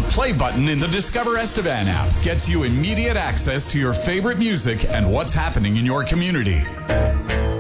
play button in the Discover Estevan app gets you immediate access to your favorite music and what's happening in your community.